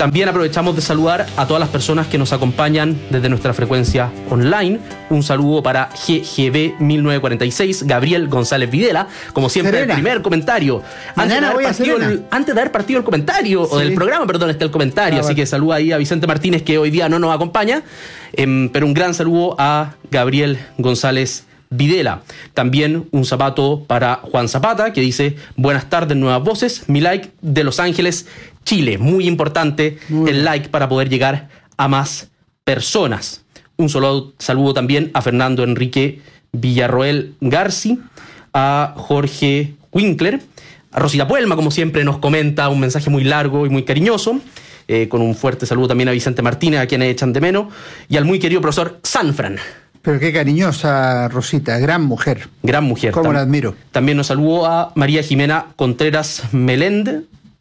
También aprovechamos de saludar a todas las personas que nos acompañan desde nuestra frecuencia online. Un saludo para GGB 1946, Gabriel González Videla, como siempre, Serena. El primer comentario. Antes de dar partido el comentario, sí. O del programa, perdón, está el comentario. Así que saluda ahí a Vicente Martínez, que hoy día no nos acompaña. Pero un gran saludo a Gabriel González Videla. También un zapato para Juan Zapata, que dice: buenas tardes, nuevas voces. Mi like de Los Ángeles, Chile. Muy importante el like para poder llegar a más personas. Un saludo también a Fernando Enrique Villarroel Garci, a Jorge Winkler, a Rosita Puelma, como siempre nos comenta un mensaje muy largo y muy cariñoso, con un fuerte saludo también a Vicente Martínez, a quienes echan de menos, y al muy querido profesor Sanfran. Pero qué cariñosa Rosita, gran mujer. Gran mujer. Cómo la admiro. También nos saludó a María Jimena Contreras Melende,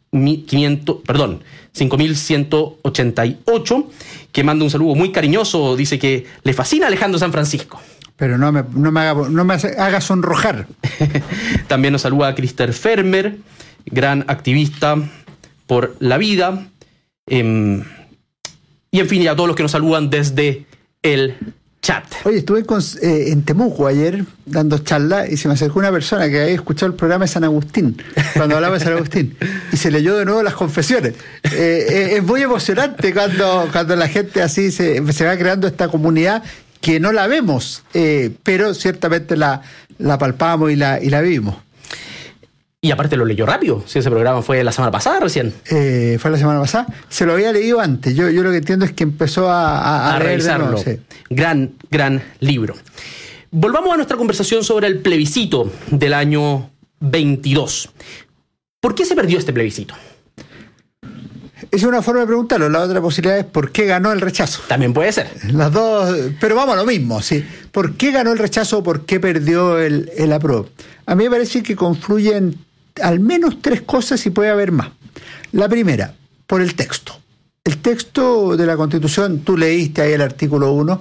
5188, que manda un saludo muy cariñoso, dice que le fascina Alejandro San Francisco. Pero no me haga sonrojar. También nos saluda a Christer Fermer, gran activista por la vida. Y en fin, a todos los que nos saludan desde el chat. Oye, estuve en Temuco ayer dando charla y se me acercó una persona que había escuchado el programa de San Agustín, cuando hablaba de San Agustín, y se leyó de nuevo las confesiones. Es muy emocionante cuando la gente así se va creando esta comunidad que no la vemos, pero ciertamente la palpamos y la vivimos. Y aparte lo leyó rápido, si ese programa fue la semana pasada recién. Fue la semana pasada, se lo había leído antes, yo lo que entiendo es que empezó a revisarlo. Nuevo, sí. Gran libro. Volvamos a nuestra conversación sobre el plebiscito del año 22. ¿Por qué se perdió este plebiscito? Esa es una forma de preguntarlo. La otra posibilidad es ¿por qué ganó el rechazo? También puede ser. Las dos, pero vamos a lo mismo, ¿sí? ¿Por qué ganó el rechazo o por qué perdió el apruebo? A mí me parece que confluyen al menos tres cosas y puede haber más. La primera, por el texto. El texto de la Constitución, tú leíste ahí el artículo 1,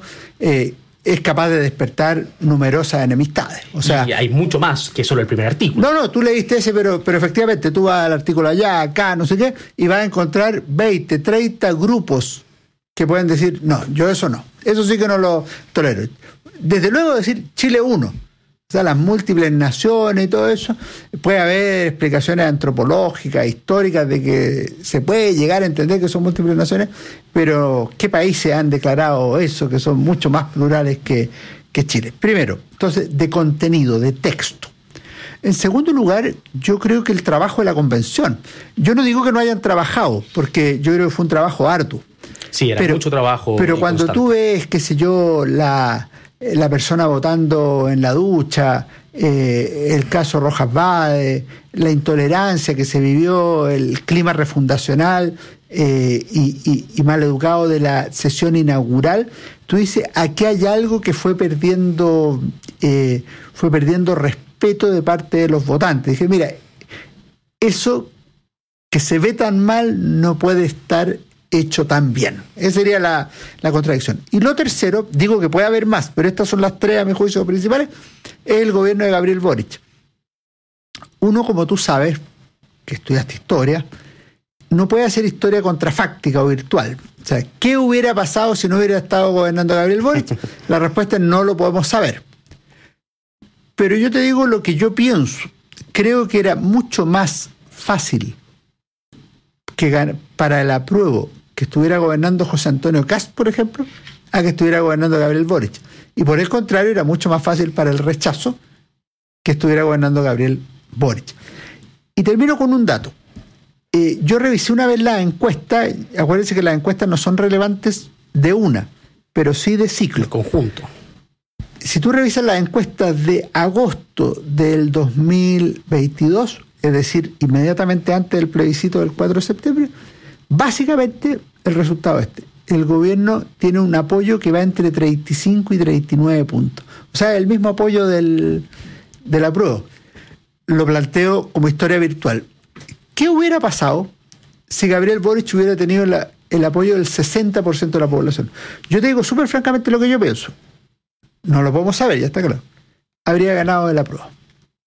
es capaz de despertar numerosas enemistades. O sea, y hay mucho más que solo el primer artículo. No, tú leíste ese, pero efectivamente tú vas al artículo allá, acá, no sé qué, y vas a encontrar 20, 30 grupos que pueden decir, no, yo eso no. Eso sí que no lo tolero. Desde luego decir Chile 1. O sea, las múltiples naciones y todo eso, puede haber explicaciones antropológicas, históricas, de que se puede llegar a entender que son múltiples naciones, pero ¿qué países han declarado eso, que son mucho más plurales que Chile? Primero, entonces, de contenido, de texto. En segundo lugar, yo creo que el trabajo de la convención. Yo no digo que no hayan trabajado, porque yo creo que fue un trabajo arduo. Sí, era mucho trabajo. Pero cuando tú ves, qué sé yo, la persona votando en la ducha, el caso Rojas Bade, la intolerancia que se vivió, el clima refundacional y maleducado de la sesión inaugural, tú dices, aquí hay algo que fue perdiendo respeto de parte de los votantes. Dije, mira, eso que se ve tan mal no puede estar hecho tan bien. Esa sería la contradicción. Y lo tercero, digo que puede haber más, pero estas son las tres, a mi juicio, principales, es el gobierno de Gabriel Boric. Uno, como tú sabes, que estudiaste historia, no puede hacer historia contrafáctica o virtual. O sea, ¿qué hubiera pasado si no hubiera estado gobernando Gabriel Boric? La respuesta es no lo podemos saber. Pero yo te digo lo que yo pienso. Creo que era mucho más fácil para el apruebo que estuviera gobernando José Antonio Kast, por ejemplo, a que estuviera gobernando Gabriel Boric. Y por el contrario, era mucho más fácil para el rechazo que estuviera gobernando Gabriel Boric. Y termino con un dato. Yo revisé una vez la encuesta, acuérdense que las encuestas no son relevantes de una, pero sí de ciclo. El conjunto. Si tú revisas las encuestas de agosto del 2022, es decir, inmediatamente antes del plebiscito del 4 de septiembre, básicamente el resultado es este. El gobierno tiene un apoyo que va entre 35 y 39 puntos. O sea, el mismo apoyo del apruebo. Lo planteo como historia virtual. ¿Qué hubiera pasado si Gabriel Boric hubiera tenido el apoyo del 60% de la población? Yo te digo súper francamente lo que yo pienso. No lo podemos saber, ya está claro. Habría ganado el apruebo.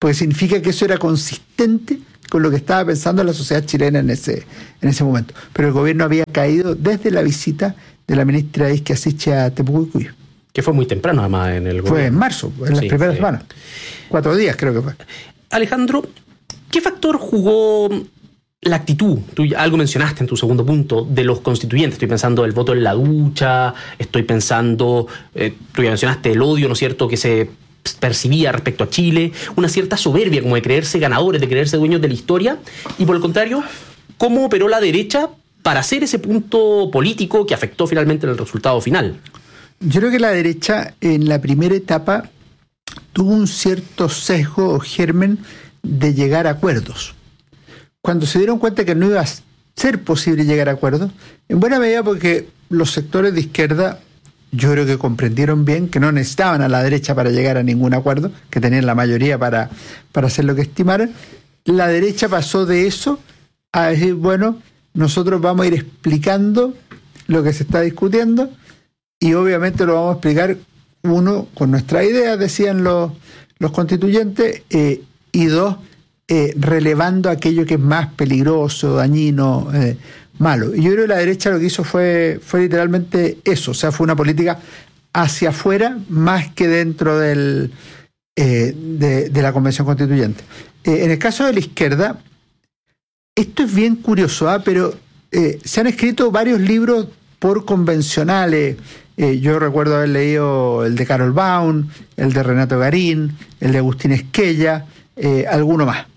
porque significa que eso era consistente con lo que estaba pensando la sociedad chilena en ese momento. Pero el gobierno había caído desde la visita de la ministra Isquia Siche a Temuco. Que fue muy temprano, además, en el gobierno. Fue en marzo, en las primeras semanas. 4 días creo que fue. Alejandro, ¿qué factor jugó la actitud? Tú algo mencionaste en tu segundo punto de los constituyentes. Estoy pensando el voto en la ducha, estoy pensando, tú ya mencionaste el odio, ¿no es cierto?, que se percibía respecto a Chile, una cierta soberbia como de creerse ganadores, de creerse dueños de la historia, y por el contrario, ¿cómo operó la derecha para hacer ese punto político que afectó finalmente el resultado final? Yo creo que la derecha en la primera etapa tuvo un cierto sesgo o germen de llegar a acuerdos. Cuando se dieron cuenta que no iba a ser posible llegar a acuerdos, en buena medida porque los sectores de izquierda, yo creo que comprendieron bien que no necesitaban a la derecha para llegar a ningún acuerdo, que tenían la mayoría para hacer lo que estimaran, la derecha pasó de eso a decir, bueno, nosotros vamos a ir explicando lo que se está discutiendo y obviamente lo vamos a explicar, uno, con nuestras ideas, decían los constituyentes, y dos, relevando aquello que es más peligroso, dañino, malo. Y yo creo que la derecha lo que hizo fue literalmente eso, o sea, fue una política hacia afuera más que dentro de la Convención Constituyente. En el caso de la izquierda, esto es bien curioso, pero se han escrito varios libros por convencionales. Yo recuerdo haber leído el de Carol Baum, el de Renato Garín, el de Agustín Esquella, alguno más.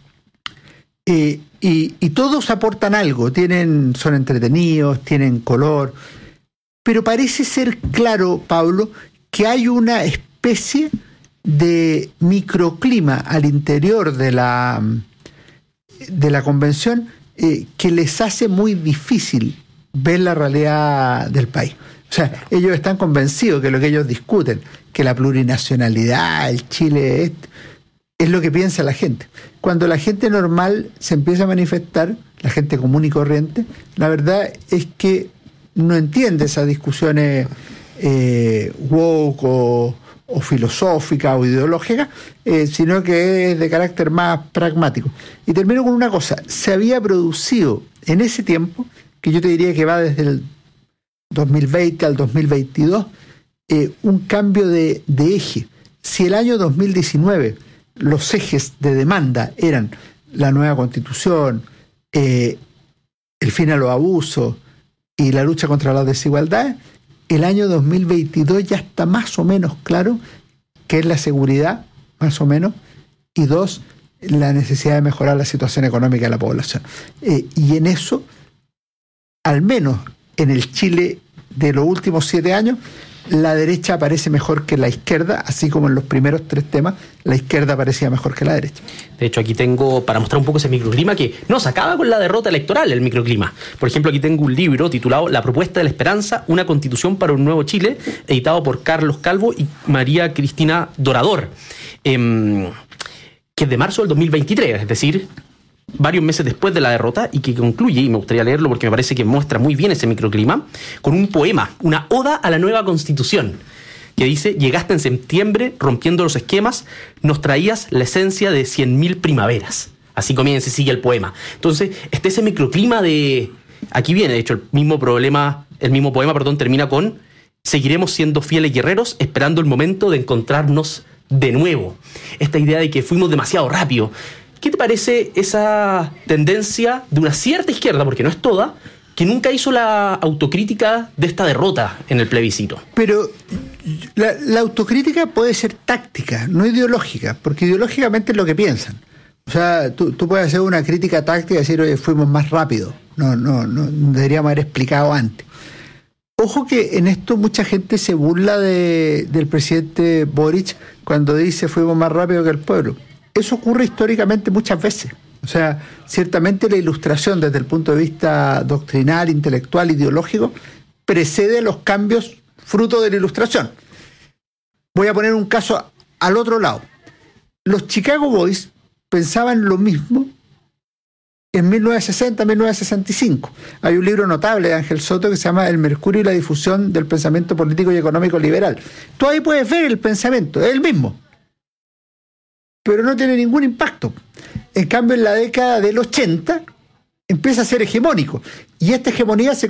Y todos aportan algo, son entretenidos, tienen color, pero parece ser claro, Pablo, que hay una especie de microclima al interior de la convención que les hace muy difícil ver la realidad del país. O sea, ellos están convencidos que lo que ellos discuten, que la plurinacionalidad, el Chile, es lo que piensa la gente. Cuando la gente normal se empieza a manifestar, la gente común y corriente, la verdad es que no entiende esas discusiones woke o filosóficas o ideológicas, sino que es de carácter más pragmático. Y termino con una cosa, se había producido en ese tiempo, que yo te diría que va desde el 2020 al 2022, un cambio de eje. Si el año 2019 los ejes de demanda eran la nueva constitución, el fin a los abusos y la lucha contra las desigualdades, el año 2022 ya está más o menos claro que es la seguridad, más o menos, y dos, la necesidad de mejorar la situación económica de la población. Y en eso, al menos en el Chile de los últimos 7 años, la derecha aparece mejor que la izquierda, así como en los primeros 3 temas, la izquierda aparecía mejor que la derecha. De hecho, aquí tengo, para mostrar un poco ese microclima, que no se acaba con la derrota electoral, el microclima. Por ejemplo, aquí tengo un libro titulado La propuesta de la esperanza, una constitución para un nuevo Chile, editado por Carlos Calvo y María Cristina Dorador, que es de marzo del 2023, es decir, varios meses después de la derrota, y que concluye, y me gustaría leerlo porque me parece que muestra muy bien ese microclima, con un poema, una oda a la nueva constitución, que dice: llegaste en septiembre rompiendo los esquemas, nos traías la esencia de 100.000 primaveras. Así comienza y sigue el poema. Entonces, ese microclima de... Aquí viene, de hecho, el mismo poema, termina con: seguiremos siendo fieles guerreros, esperando el momento de encontrarnos de nuevo. Esta idea de que fuimos demasiado rápido. ¿Qué te parece esa tendencia de una cierta izquierda, porque no es toda, que nunca hizo la autocrítica de esta derrota en el plebiscito? Pero la autocrítica puede ser táctica, no ideológica, porque ideológicamente es lo que piensan. O sea, tú puedes hacer una crítica táctica y decir, oye, fuimos más rápido. No, deberíamos haber explicado antes. Ojo que en esto mucha gente se burla del presidente Boric cuando dice fuimos más rápido que el pueblo. Eso ocurre históricamente muchas veces. O sea, ciertamente la ilustración desde el punto de vista doctrinal, intelectual, ideológico, precede los cambios fruto de la ilustración. Voy a poner un caso al otro lado. Los Chicago Boys pensaban lo mismo en 1960, 1965. Hay un libro notable de Ángel Soto que se llama El Mercurio y la difusión del pensamiento político y económico liberal. Tú ahí puedes ver el pensamiento, es el mismo. pero no tiene ningún impacto. En cambio, en la década del 80 empieza a ser hegemónico. Y esta hegemonía se